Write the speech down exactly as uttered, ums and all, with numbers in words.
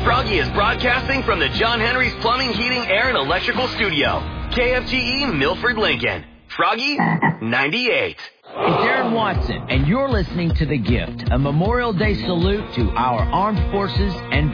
Froggy is broadcasting from the John Henry's Plumbing, Heating, Air, and Electrical Studio. K F G E, Milford, Lincoln. Froggy, ninety-eight. It's Aaron Watson, and you're listening to The Gift, a Memorial Day salute to our armed forces and